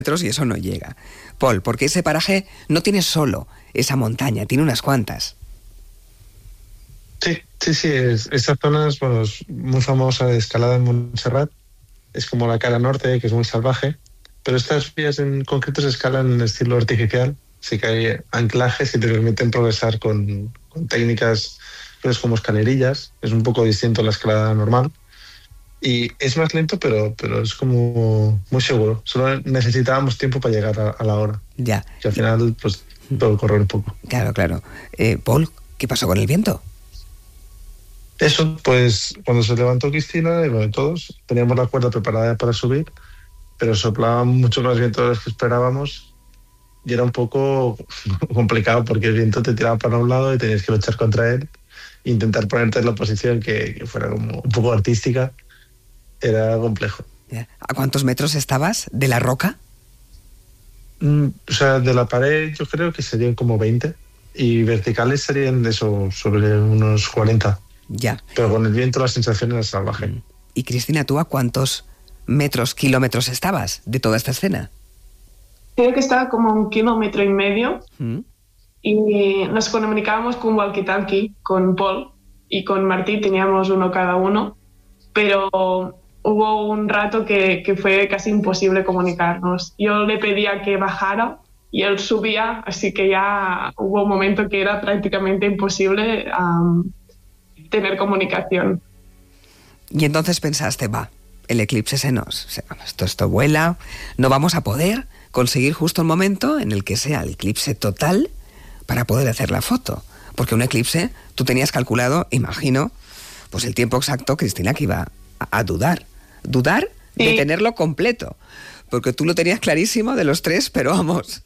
y eso no llega. Paul, porque ese paraje no tiene solo esa montaña, tiene unas cuantas. Sí, esta zona es muy famosa de escalada en Montserrat. Es como la cara norte, que es muy salvaje. Pero estas vías en concreto se escalan en estilo artificial. Así que hay anclajes que te permiten progresar con técnicas pues, como escalerillas. Es un poco distinto a la escalada normal. Y es más lento, pero es como muy seguro. Solo necesitábamos tiempo para llegar a la hora. Ya. Que al final, pues, todo correr un poco. Claro. Paul, ¿qué pasó con el viento? Eso, pues, cuando se levantó Cristina, y bueno, todos teníamos la cuerda preparada para subir, pero soplaba mucho más viento de lo que esperábamos y era un poco complicado porque el viento te tiraba para un lado y tenías que luchar contra él e intentar ponerte en la posición que fuera como un poco artística. Era complejo. ¿A cuántos metros estabas de la roca? O sea, de la pared yo creo que serían como 20 y verticales serían de eso, sobre unos 40. Ya. Pero con el viento la sensación era salvaje. Y Cristina, ¿tú a cuántos kilómetros estabas de toda esta escena? Creo que estaba como 1,5 kilómetros y nos comunicábamos con walkie-talkie, con Paul y con Martí, teníamos uno cada uno, pero hubo un rato que fue casi imposible comunicarnos. Yo le pedía que bajara y él subía, así que ya hubo un momento que era prácticamente imposible tener comunicación. Y entonces pensaste, el eclipse esto vuela, no vamos a poder conseguir justo el momento en el que sea el eclipse total para poder hacer la foto. Porque un eclipse, tú tenías calculado, imagino, pues el tiempo exacto, Cristina, que iba a dudar sí, de tenerlo completo, porque tú lo tenías clarísimo de los 3, pero vamos.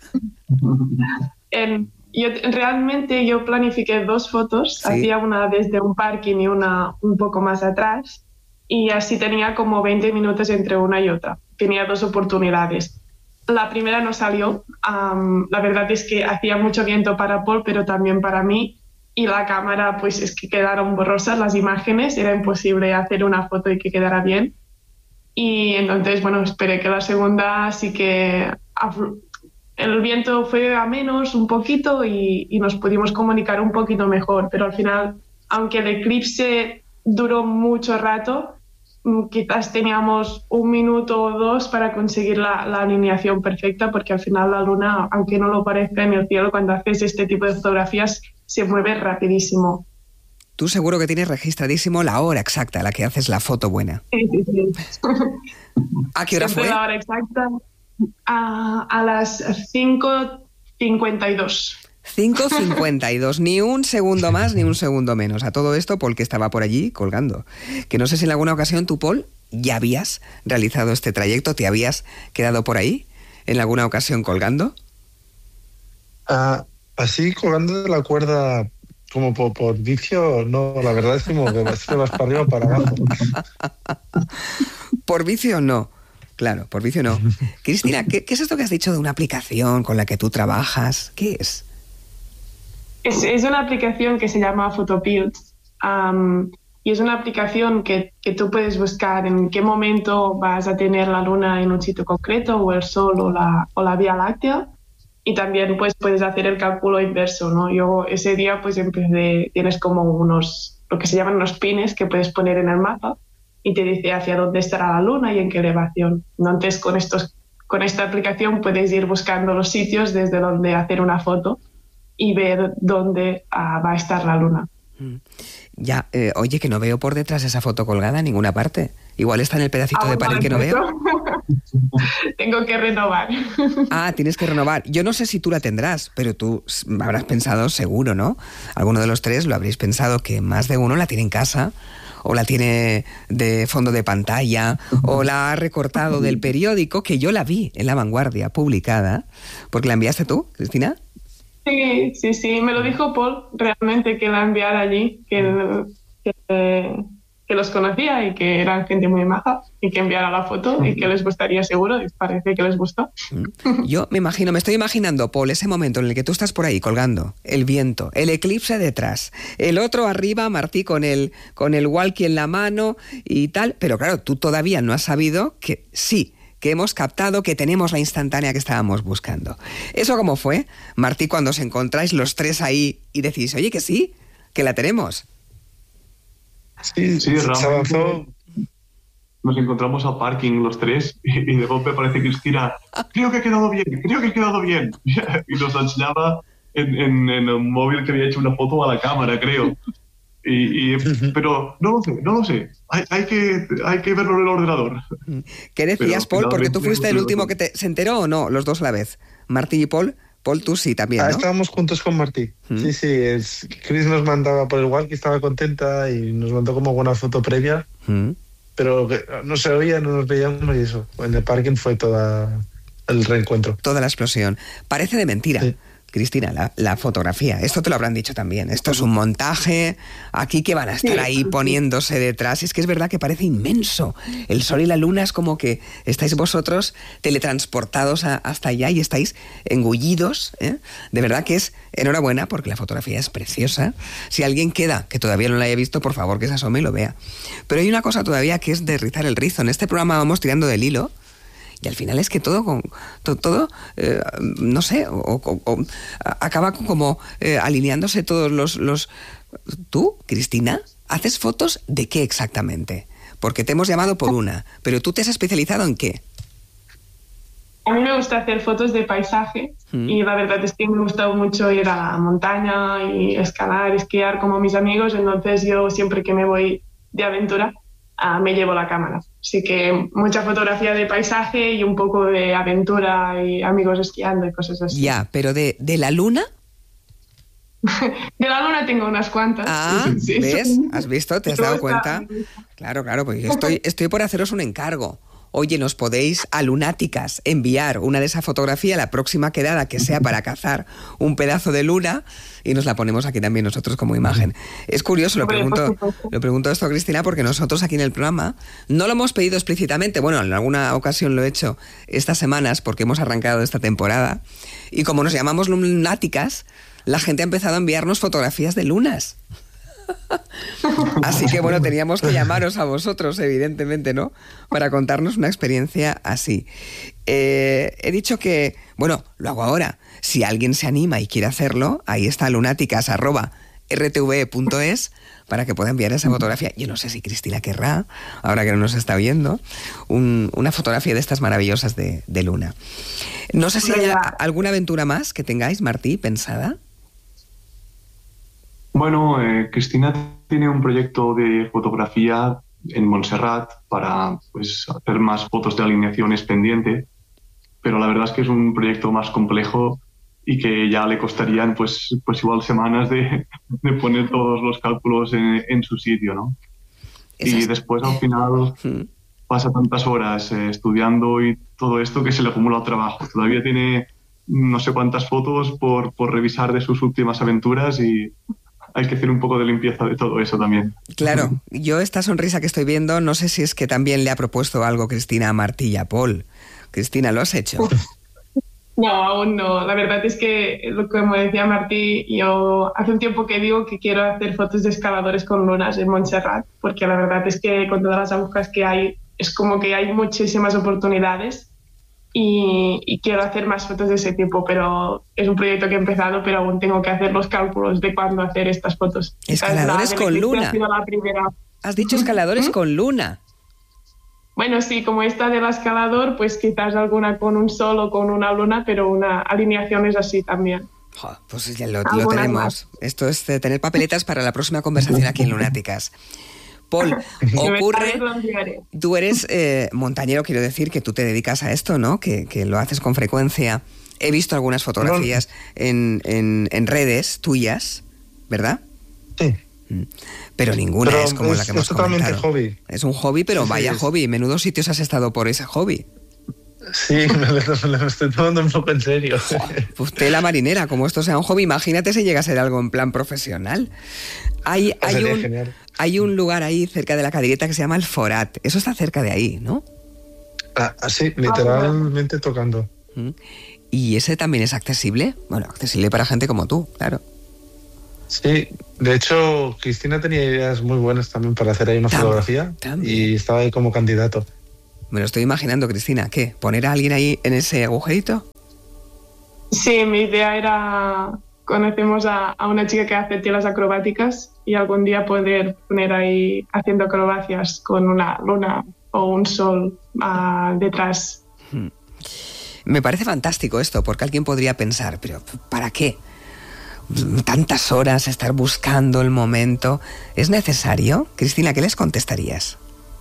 Realmente yo planifiqué 2 fotos, sí. Hacía una desde un parking y una un poco más atrás, y así tenía como 20 minutos entre una y otra. Tenía 2 oportunidades. La primera no salió, la verdad es que hacía mucho viento para Paul, pero también para mí, y la cámara pues es que quedaron borrosas las imágenes, era imposible hacer una foto y que quedara bien. Y entonces, esperé que la segunda sí que el viento fue a menos un poquito y nos pudimos comunicar un poquito mejor, pero al final, aunque el eclipse duró mucho rato, quizás teníamos 1 minuto o 2 para conseguir la alineación perfecta, porque al final la luna, aunque no lo parezca en el cielo, cuando haces este tipo de fotografías se mueve rapidísimo. Tú seguro que tienes registradísimo la hora exacta a la que haces la foto buena. Sí. ¿A qué hora fue? La hora exacta a las 5:52. 5:52, ni un segundo más ni un segundo menos. A todo esto, Paul, que estaba por allí colgando. Que no sé si en alguna ocasión tú, Paul, ya habías realizado este trayecto, te habías quedado por ahí en alguna ocasión colgando. Así colgando de la cuerda como por vicio, no, la verdad es como que vas para arriba o para abajo. Por vicio no. Claro, por vicio no. Cristina, ¿qué es esto que has dicho de una aplicación con la que tú trabajas? ¿Qué es? Es una aplicación que se llama Photopills y es una aplicación que tú puedes buscar en qué momento vas a tener la luna en un sitio concreto, o el sol o la Vía Láctea, y también pues puedes hacer el cálculo inverso, ¿no? Yo ese día pues tienes como lo que se llaman unos pines que puedes poner en el mapa y te dice hacia dónde estará la luna y en qué elevación. Entonces con esta aplicación puedes ir buscando los sitios desde donde hacer una foto y ver dónde va a estar la luna. Ya, oye, que no veo por detrás esa foto colgada en ninguna parte. Igual está en el pedacito de pared que no veo. Tengo que renovar. Tienes que renovar. Yo no sé si tú la tendrás, pero tú habrás pensado seguro, ¿no? Alguno de los 3 lo habréis pensado, que más de uno la tiene en casa, o la tiene de fondo de pantalla, o la ha recortado del periódico, que yo la vi en La Vanguardia publicada. ¿Porque la enviaste tú, Cristina? Sí, me lo dijo Paul, realmente, que la enviara allí, que los conocía y que eran gente muy maja, y que enviara la foto y que les gustaría seguro, y parece que les gustó. Yo me estoy imaginando, Paul, ese momento en el que tú estás por ahí colgando, el viento, el eclipse detrás, el otro arriba, Martí con el walkie en la mano y tal, pero claro, tú todavía no has sabido que que hemos captado, que tenemos la instantánea que estábamos buscando. ¿Eso cómo fue, Martí, cuando os encontráis los tres ahí y decís, oye, que sí, que la tenemos? Sí, se avanzó. Nos encontramos al parking los tres y de golpe aparece Cristina, creo que he quedado bien. Y nos enseñaba en el móvil que había hecho una foto a la cámara, creo. Pero no lo sé. Hay que verlo en el ordenador. ¿Qué decías, Paul? Porque tú fuiste el último que se enteró, ¿o no? Los dos a la vez. Martí y Paul. Paul, tú sí también, ¿no? Estábamos juntos con Martí. Sí. Chris nos mandaba por el walkie, estaba contenta y nos mandó como buena foto previa. Pero no se oía, no nos veíamos y eso. En el parking fue todo el reencuentro. Toda la explosión. Parece de mentira. Sí. Cristina, la fotografía, esto te lo habrán dicho también, esto es un montaje, aquí que van a estar ahí poniéndose detrás, es que es verdad que parece inmenso, el sol y la luna es como que estáis vosotros teletransportados hasta allá y estáis engullidos, ¿eh? De verdad que es enhorabuena porque la fotografía es preciosa, si alguien queda, que todavía no la haya visto, por favor que se asome y lo vea, pero hay una cosa todavía que es de rizar el rizo, en este programa vamos tirando del hilo, y al final es que todo no sé, acaba como alineándose todos los... ¿Tú, Cristina, haces fotos de qué exactamente? Porque te hemos llamado por una, pero ¿tú te has especializado en qué? A mí me gusta hacer fotos de paisaje y la verdad es que me gusta mucho ir a la montaña y escalar, esquiar como mis amigos, entonces yo siempre que me voy de aventura me llevo la cámara. Así que mucha fotografía de paisaje y un poco de aventura y amigos esquiando y cosas así. Ya, pero ¿de la luna? De la luna tengo unas cuantas. Sí. ¿Ves? ¿Has visto? ¿Te has dado cuenta? Claro, pues estoy por haceros un encargo. Oye, nos podéis a Lunáticas enviar una de esa fotografía, la próxima quedada que sea para cazar un pedazo de luna y nos la ponemos aquí también nosotros como imagen. Es curioso, lo pregunto esto a Cristina porque nosotros aquí en el programa no lo hemos pedido explícitamente, bueno, en alguna ocasión lo he hecho estas semanas porque hemos arrancado esta temporada y como nos llamamos Lunáticas, la gente ha empezado a enviarnos fotografías de lunas. Así que bueno, teníamos que llamaros a vosotros, evidentemente, ¿no? Para contarnos una experiencia así. He dicho que, bueno, lo hago ahora. Si alguien se anima y quiere hacerlo, ahí está lunáticas@rtve.es para que pueda enviar esa fotografía. Yo no sé si Cristina querrá, ahora que no nos está viendo, una fotografía de estas maravillosas de luna. No sé si hay alguna aventura más que tengáis, Martí, pensada. Bueno, Cristina tiene un proyecto de fotografía en Montserrat para hacer más fotos de alineaciones pendiente, pero la verdad es que es un proyecto más complejo y que ya le costarían pues igual semanas de poner todos los cálculos en su sitio, ¿no? Y después al final pasa tantas horas estudiando y todo esto que se le acumula el trabajo. Todavía tiene no sé cuántas fotos por revisar de sus últimas aventuras y hay que hacer un poco de limpieza de todo eso también. Claro, yo esta sonrisa que estoy viendo, no sé si es que también le ha propuesto algo Cristina a Martí y a Paul. Cristina, ¿lo has hecho? No, aún no. La verdad es que, como decía Martí, yo hace un tiempo que digo que quiero hacer fotos de escaladores con lunas en Montserrat, porque la verdad es que con todas las agujas que hay, es como que hay muchísimas oportunidades. Y quiero hacer más fotos de ese tipo, pero es un proyecto que he empezado, pero aún tengo que hacer los cálculos de cuándo hacer estas fotos. Escaladores con luna. Ha sido la primera. Has dicho escaladores con luna. Bueno, sí, como esta del escalador, pues quizás alguna con un sol o con una luna, pero una alineación es así también. Pues ya lo tenemos. Más. Esto es tener papeletas para la próxima conversación aquí en Lunáticas. Paul, tú eres montañero, quiero decir que tú te dedicas a esto, ¿no? Que lo haces con frecuencia. He visto algunas fotografías en redes tuyas, ¿verdad? Sí. Pero ninguna es como la que hemos comentado. Es totalmente hobby. Es un hobby, pero sí, vaya hobby. Menudos sitios has estado por ese hobby. Sí, me lo estoy tomando un poco en serio. Pues tela marinera, como esto sea un hobby, imagínate si llega a ser algo en plan profesional. Hay un lugar ahí cerca de la Cadireta que se llama El Forat. Eso está cerca de ahí, ¿no? Sí, literalmente tocando. ¿Y ese también es accesible? Bueno, accesible para gente como tú, claro. Sí, de hecho, Cristina tenía ideas muy buenas también para hacer ahí una fotografía y estaba ahí como candidato. Me lo estoy imaginando, Cristina. ¿Qué? ¿Poner a alguien ahí en ese agujerito? Sí, mi idea era... Conocemos a una chica que hace telas acrobáticas y algún día poder poner ahí haciendo acrobacias con una luna o un sol detrás. Me parece fantástico esto, porque alguien podría pensar, pero ¿para qué? Tantas horas estar buscando el momento. ¿Es necesario? Cristina, ¿qué les contestarías?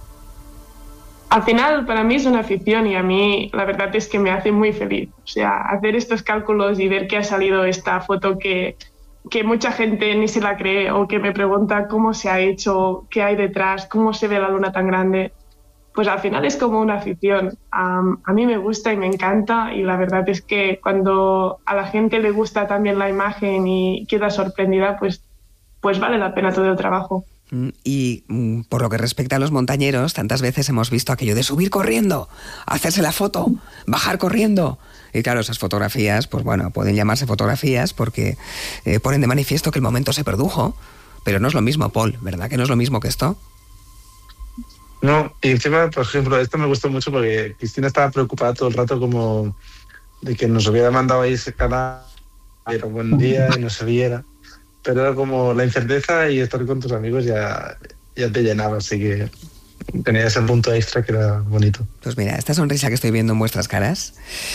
Al final, para mí es una afición y a mí la verdad es que me hace muy feliz. O sea, hacer estos cálculos y ver que ha salido esta foto que mucha gente ni se la cree o que me pregunta cómo se ha hecho, qué hay detrás, cómo se ve la luna tan grande, pues al final es como una afición. A mí me gusta y me encanta y la verdad es que cuando a la gente le gusta también la imagen y queda sorprendida, pues vale la pena todo el trabajo. Y por lo que respecta a los montañeros, tantas veces hemos visto aquello de subir corriendo, hacerse la foto, bajar corriendo. Y claro, esas fotografías, pues bueno, pueden llamarse fotografías porque ponen de manifiesto que el momento se produjo, pero no es lo mismo, Paul, ¿verdad? Que no es lo mismo que esto. No, y encima, por ejemplo, esto me gustó mucho porque Cristina estaba preocupada todo el rato como de que nos hubiera mandado ahí ese canal, era un buen día y no se viera. Pero era como la incerteza y estar con tus amigos ya te llenaba, así que tenía ese punto extra que era bonito. Pues mira, esta sonrisa que estoy viendo en vuestras caras,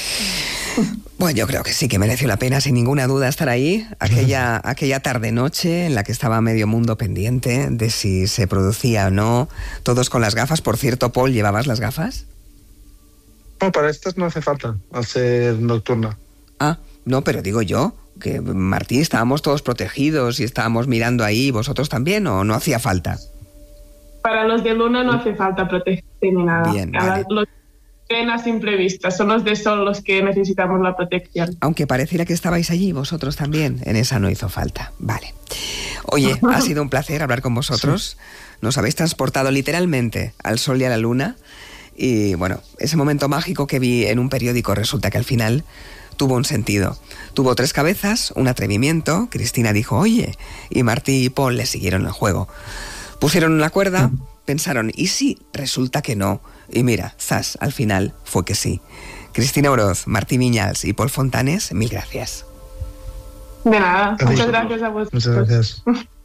bueno, yo creo que sí que mereció la pena, sin ninguna duda, estar ahí, aquella tarde-noche en la que estaba medio mundo pendiente de si se producía o no, todos con las gafas. Por cierto, Paul, ¿llevabas las gafas? No, para estas no hace falta, al ser nocturna. Ah, no, pero digo yo, que Martí, estábamos todos protegidos y estábamos mirando ahí, ¿vosotros también o no hacía falta? Para los de luna no hace falta protegerse ni nada. Bien, vale. Los que ven a simple vista, son los de sol los que necesitamos la protección. Aunque pareciera que estabais allí, vosotros también, en esa no hizo falta. Vale. Oye, ha sido un placer hablar con vosotros. Sí. Nos habéis transportado literalmente al sol y a la luna. Y bueno, ese momento mágico que vi en un periódico resulta que al final tuvo un sentido. Tuvo 3 cabezas, un atrevimiento. Cristina dijo, oye, y Martí y Paul le siguieron el juego. Pusieron una cuerda, pensaron, ¿y si resulta que no? Y mira, zas, al final fue que sí. Cristina Oroz, Martí Viñals y Paul Fontanes, mil gracias. De nada, muchas gracias a vosotros. Muchas gracias.